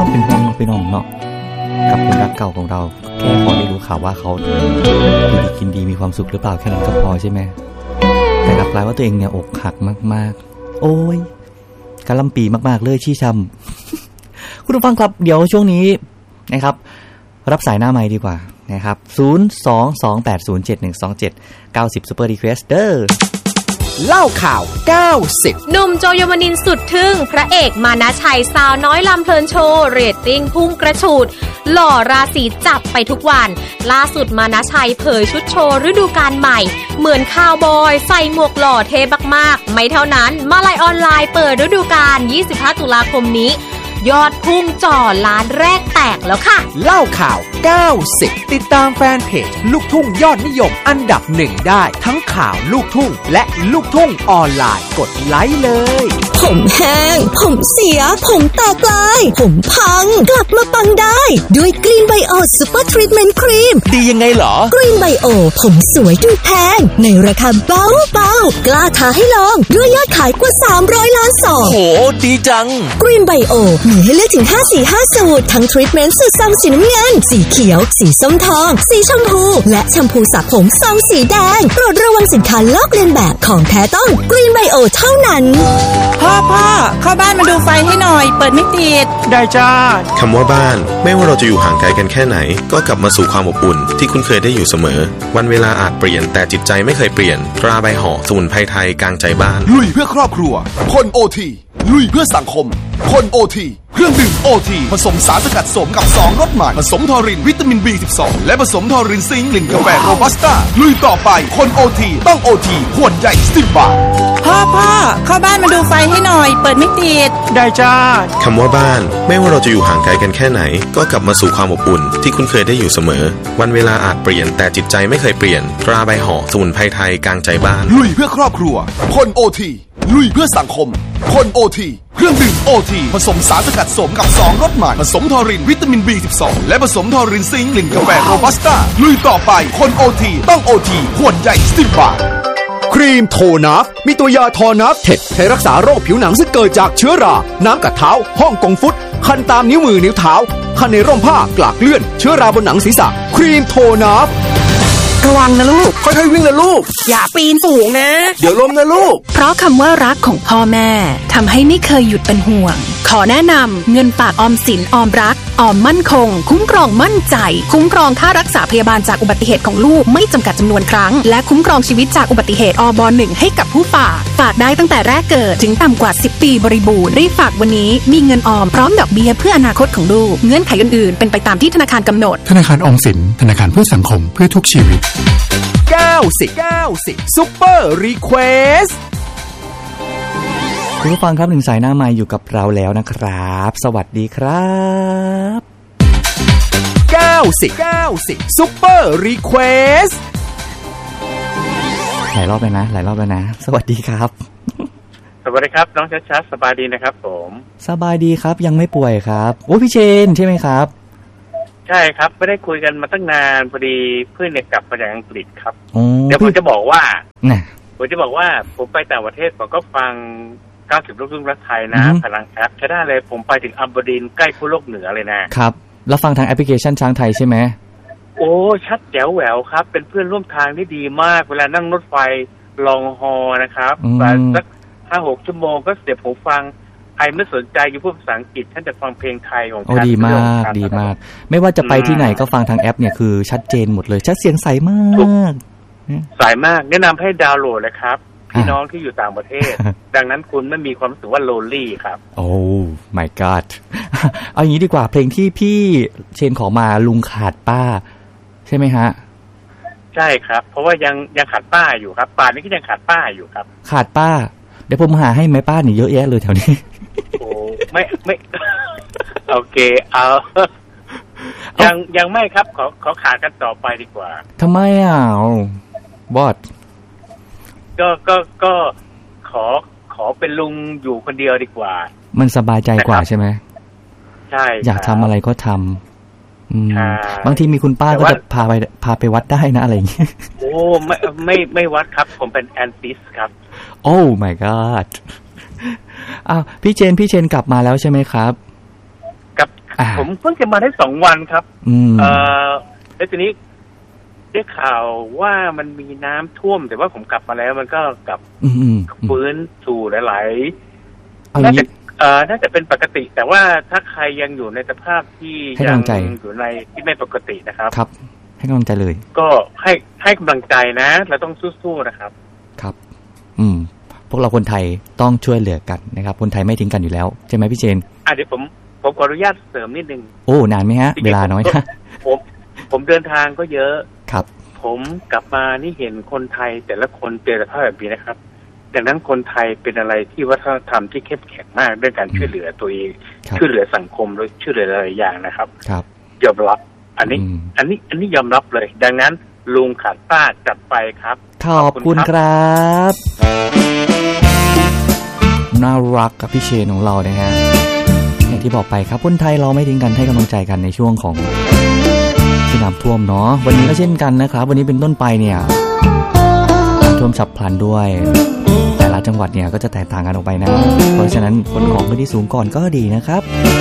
เป็นห่วงพี่น้องเนาะกับคนรักเก่าของเราแค่พอได้รู้ข่าวว่าเขาอยู่ดีกินดีมีความสุขหรือเปล่าแค่นั้นก็พอใช่ไหมแต่กลับกลายว่าตัวเองเนี่ยอกหักมากๆโอ้ยกะลำปีมากๆเลยชี้ช้ำคุณผู้ฟังครับเดี๋ยวช่วงนี้นะครับรับสายหน้าไมค์ดีกว่านะครับ022807127 90 Super Request เด้อเล่าข่าว90 หนุ่มโจยมนินทร์สุดทึ่งพระเอกมานะชัยสาวน้อยลำเพลินโชว์เรตติ้งพุ่งกระฉูดหล่อราศีจับไปทุกวันล่าสุดมานะชัยเผยชุดโชว์ฤดูกาลใหม่เหมือนคาวบอยใส่หมวกหล่อเท่มากๆไม่เท่านั้นมาลัยออนไลน์เปิดฤดูกาล25ตุลาคมนี้ยอดพุ่งจ่อล้านแรกแตกแล้วค่ะเล่าข่าว90ติดตามแฟนเพจลูกทุ่งยอดนิยมอันดับ1ได้ทั้งข่าวลูกทุ่งและลูกทุ่งออนไลน์กดไลค์เลยผมแห้งผมเสียผมแตกลายผมพังกลับมาปังได้ด้วยกรีนไบโอซูเปอร์ทรีทเมนต์ครีมดียังไงเหรอกรีนไบโอผมสวยดูแพงในราคาเบาๆกล้าท้าให้ลองด้วยยอดขายกว่า300ล้านซองโหดีจังกรีนไบโอมีให้เลือกถึง545สูตรทั้งทรีทเมนต์สูตรซองสีน้ำเงินสีเขียวสีส้มทองสีชมพูและแชมพูสระผมซองสีแดงโปรดระวังสินค้าลอกเลียนแบบของแท้ต้องกรีนไบโอเท่านั้นพ่อเข้าบ้านมาดูไฟให้หน่อยเปิดไม่ติดได้จ้าคำว่าบ้านไม่ว่าเราจะอยู่ห่างไกลกันแค่ไหนก็กลับมาสู่ความอบอุ่นที่คุ้นเคยได้อยู่เสมอวันเวลาอาจเปลี่ยนแต่จิตใจไม่เคยเปลี่ยนตราใบห่อสมุนไพรไทยกลางใจบ้านลุยเพื่อครอบครัวคนโอทีลุยเพื่อสังคมคนโอทีเครื่องดื่มโอทีผสมสารสกัดสมกับ2รสใหม่ผสมทอรินวิตามิน B12 และผสมทอรินซิงค์กลิ่นกาแฟโรบัสต้าลุยต่อไปคนโอทีต้องโอทีขวดใหญ่10 บาทพ่อเข้าบ้านมาดูไฟให้หน่อยเปิดไม่ติดได้จ้าคำว่าบ้านไม่ว่าเราจะอยู่ห่างไกลกันแค่ไหนก็กลับมาสู่ความอบอุ่นที่คุ้นเคยได้อยู่เสมอวันเวลาอาจเปลี่ยนแต่จิตใจไม่เคยเปลี่ยนตราใบห่อสมุนไพรไทยกลางใจบ้านลุยเพื่อครอบครัวคนโอทีลุยเพื่อสังคมคนโอทีเครื่องดื่มโอทีผสมสารสกัดสมกับ2รสใหม่ผสมทอรินวิตามิน B12 และผสมทอรินซิงค์กลิ่นกาแฟโรบัสต้าลุยต่อไปคนโอทีต้องโอทีขวดใหญ่10 บาทครีมโทนัฟมีตัวยาทอนัฟเท็ดให้รักษาโรคผิวหนังซึ่งเกิดจากเชื้อราน้ำกัดเท้าฮ่องกงฟุตคันตามนิ้วมือนิ้วเท้าคันในร่มผ้ากลากเลื่อนเชื้อราบนหนังศีรษะครีมโทนัฟระวังนะลูกค่อยๆวิ่งนะลูกอย่าปีนสูงนะเดี๋ยวล้มนะลูกเพราะคำว่ารักของพ่อแม่ทำให้ไม่เคยหยุดเป็นห่วงขอแนะนำเงินฝากออมสินออมรักออมมั่นคงคุ้มครองมั่นใจคุ้มครองค่ารักษาพยาบาลจากอุบัติเหตุของลูกไม่จำกัดจำนวนครั้งและคุ้มครองชีวิตจากอุบัติเหตุอบ1ให้กับผู้ฝากได้ตั้งแต่แรกเกิดถึงต่ำกว่า10 ปีบริบูรณ์รีบฝากวันนี้มีเงินออมพร้อมดอกเบี้ยเพื่ออนาคตของลูกเงื่อนไขอื่นๆเป็นไปตามที่ธนาคารกำหนดธนาคารออมสินธนาคารเพื่อสังคมเพื่อทุกชีวิต 90 Super Request คุณผู้ฟังครับ1สายหน้าไมค์อยู่กับเราแล้วนะครับสวัสดีครับ 90 Super Request หลายรอบแล้วนะสวัสดีครับสวัสดีครับน้องชัดๆสบายดีนะครับผมสบายดีครับยังไม่ป่วยครับโอ้พี่เชนใช่ไหมครับใช่ครับไม่ได้คุยกันมาตั้งนานพอดีเพื่อนเนี่ยกลับมาจากอังกฤษครับเดี๋ยวผมจะบอกว่าผมไปต่างประเทศผมก็ฟัง90ลูกทุ่งรักไทยนะพลังแอปใช้ได้เลยผมไปถึงอัมบดินใกล้ขั้วโลกเหนือเลยนะครับแล้วฟังทางแอปพลิเคชันช้างไทยใช่ไหมโอ้ชัดแจ๋วแหววครับเป็นเพื่อนร่วมทางที่ดีมากเวลานั่งรถไฟลองฮอนะครับสัก 5-6 ชั่วโมงก็เสียบหูฟังใครไม่สนใจอยู่พูดภาษาอังกฤษท่านจะฟังเพลงไทยของท่านดีมากไม่ว่าจะไปที่ไหนก็ฟังทางแอปเนี่ยคือชัดเจนหมดเลยชัดเสียงใสมากแนะนำให้ดาวน์โหลดเลยครับพี่น้องที่อยู่ต่างประเทศดังนั้นคุณไม่มีความรู้สึกว่าโลนลี่ครับโอ้ my god เอาอย่างนี้ดีกว่าเพลงที่พี่เชนขอมาลุงขาดป้าใช่ไหมฮะใช่ครับเพราะว่ายังขาดป้าอยู่ครับป่านนี้ก็ยังขาดป้าอยู่ครับขาดป้าเดี๋ยวผมหาให้ไหมป้านี่เยอะแยะเลยแถวนี้โอ้ไม่โอเคเอายังไม่ครับขอขาดกันต่อไปดีกว่าทำไมบอสก็ขอเป็นลุงอยู่คนเดียวดีกว่ามันสบายใจกว่าใช่ไหมใช่อยากทำอะไรก็ทำบางทีมีคุณป้าก็จะพาไปวัดได้นะอะไรอย่างเงี้ยโอ้ไม่วัดครับผมเป็นแอนติสครับโอ้ my god พี่เชนกลับมาแล้วใช่ไหมครับกับผมเพิ่งจะมาได้2 วันครับแล้วทีนี้ได้ข่าวว่ามันมีน้ำท่วมแต่ว่าผมกลับมาแล้วมันก็กลับฟื้นสู่หลายๆน่าจะเป็นปกติแต่ว่าถ้าใครยังอยู่ในสภาพที่ยังอยู่ในที่ไม่ปกตินะครับครับให้กำลังใจเลยก็ให้กำลังใจนะเราต้องสู้ๆนะครับครับพวกเราคนไทยต้องช่วยเหลือกันนะครับคนไทยไม่ทิ้งกันอยู่แล้วใช่ไหมพี่เจนเดี๋ยวผมขออนุญาตเสริมนิดนึงโอ้นานไหมฮะเวลาน้อยนะผมเดินทางก็เยอะครับผมกลับมานี่เห็นคนไทยแต่ละคนเจอสภาพแบบนี้นะครับดังนั้นคนไทยเป็นอะไรที่วัฒนธรรมที่เข้มแข็งมากด้วยการช่วยเหลือตัวเองช่วยเหลือสังคมโดยช่วยเหลือหลายอย่างนะครับยอมรับอันนี้ยอมรับเลยดังนั้นลุงขาดป้าจัดไปครับขอบคุณครับน่ารักกับพี่เชนของเรานะฮะอย่างที่บอกไปครับคนไทยเราไม่ทิ้งกันให้กำลังใจกันในช่วงของที่น้ำท่วมเนาะวันนี้ก็เช่นกันนะครับวันนี้เป็นต้นไปเนี่ยน้ำท่วมฉับพลันด้วยแต่ละจังหวัดเนี่ยก็จะแตกต่างกันออกไปนะเพราะฉะนั้นขนของขึ้นที่สูงก่อนก็ดีนะครับ